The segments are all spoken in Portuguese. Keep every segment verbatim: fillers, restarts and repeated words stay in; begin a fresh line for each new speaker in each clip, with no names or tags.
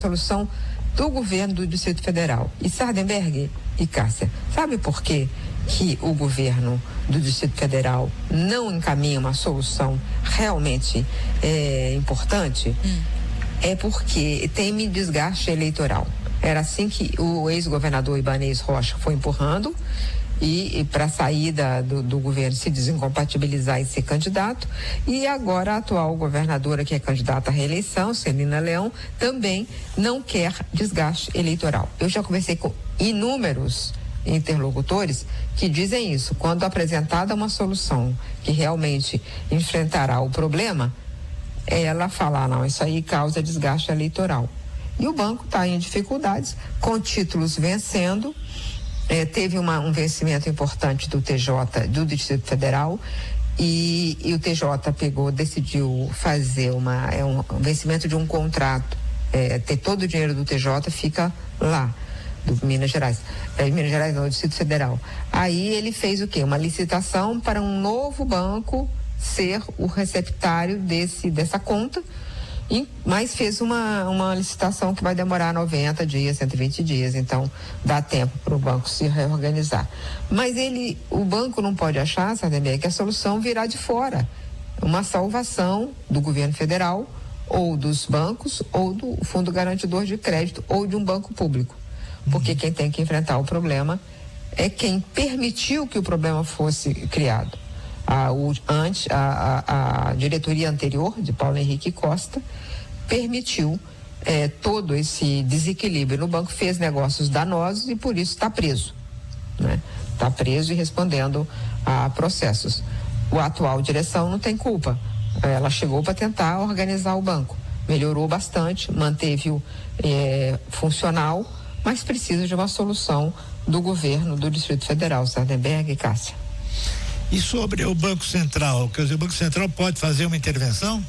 solução do governo do Distrito Federal. E Sardenberg e Cássia, sabe por quê que o governo do Distrito Federal não encaminha uma solução realmente é, importante? Hum. É porque teme desgaste eleitoral. Era assim que o ex-governador Ibanez Rocha foi empurrando e, e para a saída do, do governo se desincompatibilizar e ser candidato, e agora a atual governadora, que é candidata à reeleição, Celina Leão, também não quer desgaste eleitoral. Eu já conversei com inúmeros interlocutores que dizem isso. Quando apresentada uma solução que realmente enfrentará o problema, ela fala, não, isso aí causa desgaste eleitoral. E o banco está em dificuldades, com títulos vencendo. É, teve uma, um vencimento importante do T J, do Distrito Federal, e, e o T J pegou, decidiu fazer uma, é um, um vencimento de um contrato, é, ter todo o dinheiro do T J fica lá, do Minas Gerais, é, Minas Gerais não, do Distrito Federal. Aí ele fez o quê? Uma licitação para um novo banco ser o receptário desse, dessa conta, e, mas fez uma, uma licitação que vai demorar noventa dias, cento e vinte dias, então dá tempo para o banco se reorganizar. Mas ele, o banco não pode achar, Sardenberg, que a solução virá de fora, uma salvação do governo federal, ou dos bancos, ou do Fundo Garantidor de Crédito, ou de um banco público. Porque quem tem que enfrentar o problema é quem permitiu que o problema fosse criado. A, o, antes, a, a, a diretoria anterior, de Paulo Henrique Costa, permitiu eh, todo esse desequilíbrio no banco, fez negócios danosos e por isso está preso, né? Está preso e respondendo a processos. O atual direção não tem culpa. Ela chegou para tentar organizar o banco, melhorou bastante, manteve-o eh, funcional, mas precisa de uma solução do governo do Distrito Federal. Sardenberg e Cássia.
E sobre o Banco Central, quer dizer, o Banco Central pode fazer uma intervenção?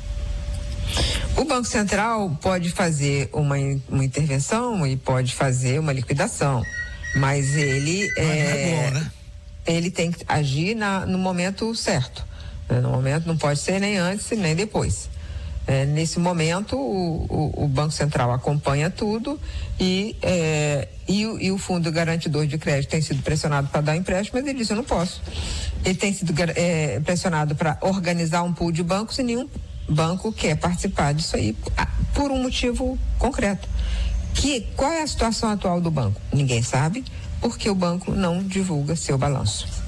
O Banco Central pode fazer uma, uma intervenção e pode fazer uma liquidação, mas ele
é, é bom, né?
Ele tem que agir na, no momento certo. No momento não pode ser nem antes nem depois. É, nesse momento o, o, o Banco Central acompanha tudo e, é, e, o, e o Fundo Garantidor de Crédito tem sido pressionado para dar empréstimo, mas ele disse, eu não posso. Ele tem sido é, pressionado para organizar um pool de bancos e nenhum banco quer participar disso aí por um motivo concreto. Que, qual é a situação atual do banco? Ninguém sabe, porque o banco não divulga seu balanço.